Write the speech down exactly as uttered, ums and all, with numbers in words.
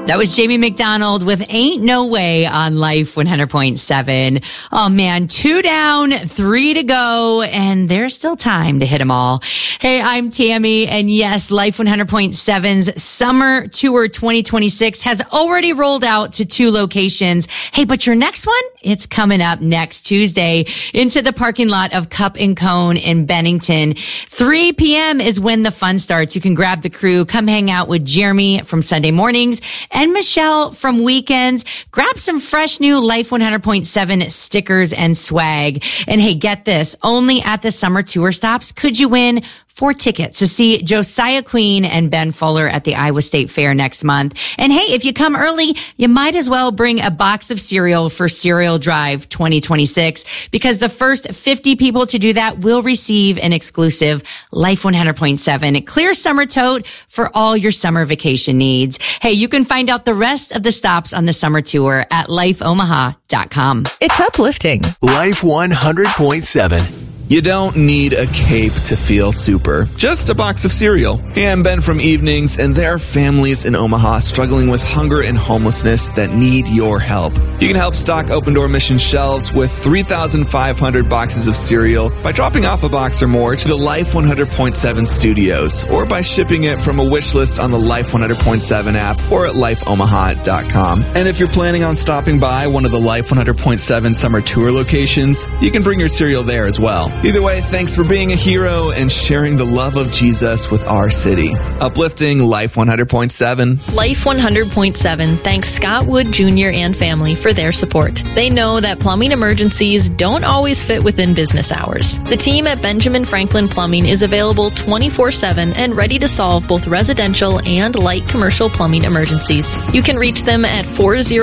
That was Jamie McDonald with Ain't No Way on Life one hundred point seven. Oh man, two down, three to go, and there's still time to hit them all. Hey, I'm Tammy, and yes, Life one hundred point seven's Summer Tour twenty twenty-six has already rolled out to two locations. Hey, but your next one, it's coming up next Tuesday into the parking lot of Cup and Cone in Bennington. three p.m. is when the fun starts. You can grab the crew, come hang out with Jeremy from Sunday mornings, and Michelle from weekends. Grab some fresh new Life one hundred point seven stickers and swag. And hey, get this, only at the summer tour stops could you win four tickets to see Josiah Queen and Ben Fuller at the Iowa State Fair next month. And hey, if you come early, you might as well bring a box of cereal for Cereal Drive twenty twenty-six, because the first fifty people to do that will receive an exclusive Life one hundred point seven clear summer tote for all your summer vacation needs. Hey, you can find out the rest of the stops on the summer tour at life omaha dot com. It's uplifting. Life one hundred point seven. You don't need a cape to feel super, just a box of cereal. Hey, I'm Ben from Evenings, and there are families in Omaha struggling with hunger and homelessness that need your help. You can help stock Open Door Mission shelves with three thousand five hundred boxes of cereal by dropping off a box or more to the Life one hundred point seven studios, or by shipping it from a wish list on the Life one hundred point seven app or at life omaha dot com. And if you're planning on stopping by one of the Life one hundred point seven summer tour locations, you can bring your cereal there as well. Either way, thanks for being a hero and sharing the love of Jesus with our city. Uplifting Life one hundred point seven. Life one hundred point seven thanks Scott Wood Junior and family for their support. They know that plumbing emergencies don't always fit within business hours. The team at Benjamin Franklin Plumbing is available twenty-four seven and ready to solve both residential and light commercial plumbing emergencies. You can reach them at four oh